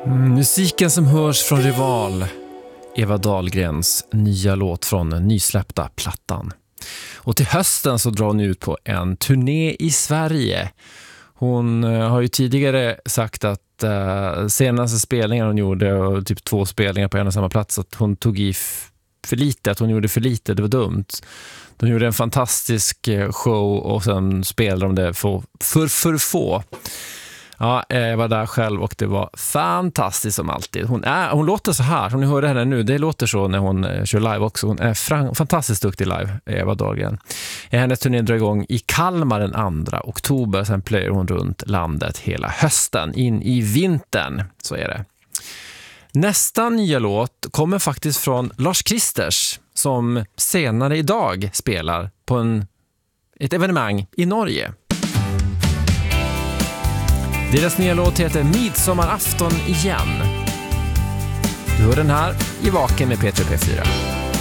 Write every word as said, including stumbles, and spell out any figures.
Mm, musiken som hörs från Rival, Eva Dahlgrens nya låt från den nysläppta plattan. Och till hösten så drar hon ut på en turné i Sverige. Hon uh, har ju tidigare sagt att uh, senaste spelningar hon gjorde, och typ två spelningar på en och samma plats, att hon tog i f- för lite, att hon gjorde för lite, det var dumt. De gjorde en fantastisk show och sen spelade de det för för, för få. Ja, jag var där själv och det var fantastiskt som alltid. Hon, är, hon låter så här, som ni hörde henne nu, det låter så när hon eh, kör live också. Hon är fran- fantastiskt duktig live, Eva Dahlgren. Hennes turné drar igång i Kalmar den andra oktober, sen plöjer hon runt landet hela hösten, in i vintern, så är det. Nästa nya låt kommer faktiskt från Lars Kristers, som senare idag spelar på en, ett evenemang i Norge. Deras nya låt heter Midsommarafton igen. Du hör den här i Vaken med P tre P fyra.